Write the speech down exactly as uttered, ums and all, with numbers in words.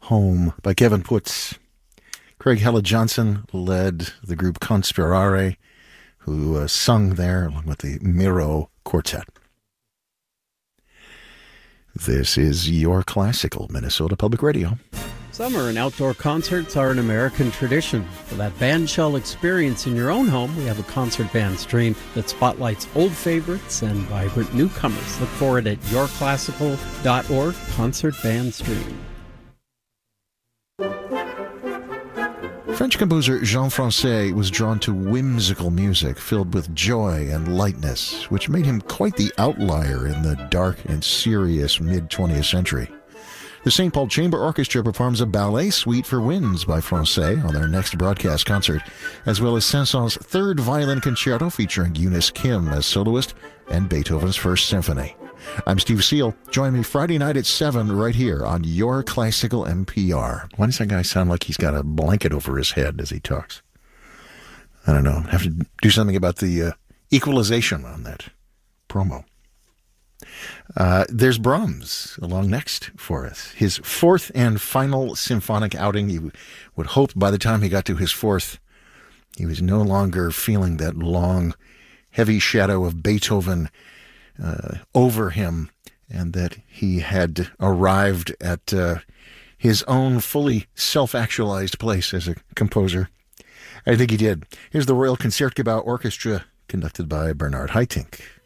Home by Kevin Putz. Craig Hella Johnson led the group Conspirare, who uh, sung there along with the Miro Quartet. This is your classical Minnesota Public Radio. Summer and outdoor concerts are an American tradition. For that bandshell experience in your own home, we have a concert band stream that spotlights old favorites and vibrant newcomers. Look for it at your classical dot org, Concert Band Stream. French composer Jean Francais was drawn to whimsical music filled with joy and lightness, which made him quite the outlier in the dark and serious mid-twentieth century. The Saint Paul Chamber Orchestra performs a ballet suite for winds by Francais on their next broadcast concert, as well as Saint-Saëns' third violin concerto featuring Eunice Kim as soloist and Beethoven's First Symphony. I'm Steve Seal. Join me Friday night at seven right here on Your Classical N P R. Why does that guy sound like he's got a blanket over his head as he talks? I don't know. Have to do something about the uh, equalization on that promo. Uh, there's Brahms along next for us. His fourth and final symphonic outing. You would hope by the time he got to his fourth, he was no longer feeling that long, heavy shadow of Beethoven uh, over him, and that he had arrived at uh, his own fully self-actualized place as a composer. I think he did. Here's the Royal Concertgebouw Orchestra, conducted by Bernard Haitink.